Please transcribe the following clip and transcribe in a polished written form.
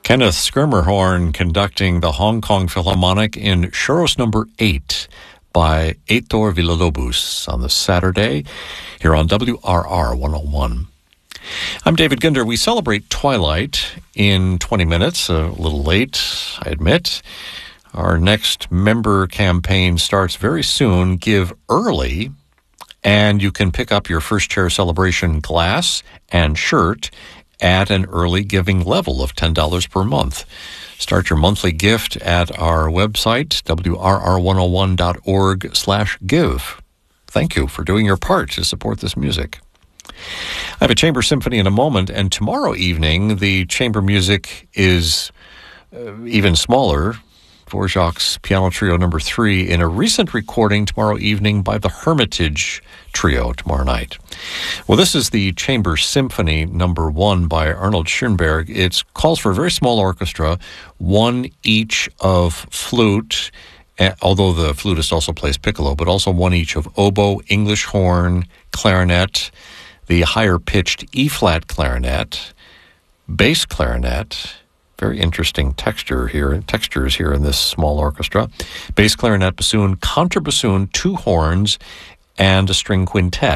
Kenneth Schermerhorn conducting the Hong Kong Philharmonic in Chorus number 8 by Heitor Villa-Lobos on the Saturday here on WRR 101. I'm David Ginder. We celebrate Twilight in 20 minutes, a little late, I admit. Our next member campaign starts very soon. Give early, and you can pick up your First Chair Celebration glass and shirt at an early giving level of $10 per month. Start your monthly gift at our website, wrr101.org/give. Thank you for doing your part to support this music. I have a chamber symphony in a moment, and tomorrow evening the chamber music is even smaller. Dvorak's Piano Trio number 3 in a recent recording tomorrow evening by the Hermitage Trio tomorrow night. Well, this is the Chamber Symphony number 1 by Arnold Schoenberg. It calls for a very small orchestra, one each of flute, although the flutist also plays piccolo, but also one each of oboe, English horn, clarinet, the higher-pitched E-flat clarinet, bass clarinet. Very interesting textures here in this small orchestra. Bass clarinet, bassoon, contrabassoon, 2 horns, and a string quintet.